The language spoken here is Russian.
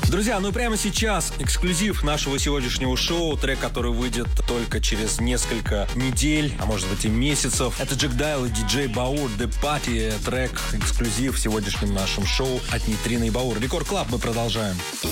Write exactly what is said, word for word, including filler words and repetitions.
Друзья, ну прямо сейчас эксклюзив нашего сегодняшнего шоу, трек, который выйдет только через несколько недель, а может быть и месяцев. Это Джек Дайл и диджей Баур, The Party, трек эксклюзив в сегодняшнем нашем шоу от Нейтрина и Баур. Рекорд Клаб, мы продолжаем.